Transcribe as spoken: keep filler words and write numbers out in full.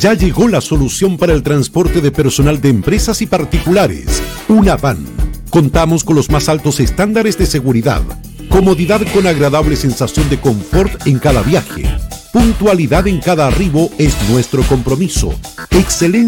Ya llegó la solución para el transporte de personal de empresas y particulares. Una van. Contamos con los más altos estándares de seguridad, comodidad con agradable sensación de confort en cada viaje. Puntualidad en cada arribo es nuestro compromiso. Excelencia